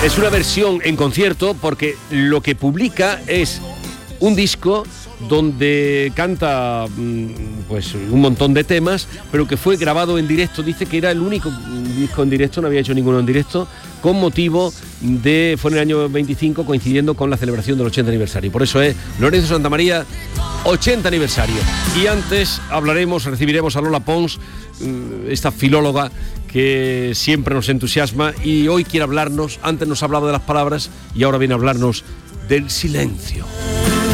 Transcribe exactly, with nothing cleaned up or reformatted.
Es una versión en concierto porque lo que publica es un disco donde canta pues un montón de temas, pero que fue grabado en directo. Dice que era el único disco en directo, no había hecho ninguno en directo, con motivo de, fue en el año veinticinco, coincidiendo con la celebración del ochenta aniversario. Por eso es Lorenzo Santamaría, ochenta aniversario. Y antes hablaremos, recibiremos a Lola Pons, esta filóloga que siempre nos entusiasma, y hoy quiere hablarnos, antes nos ha hablado de las palabras y ahora viene a hablarnos del silencio.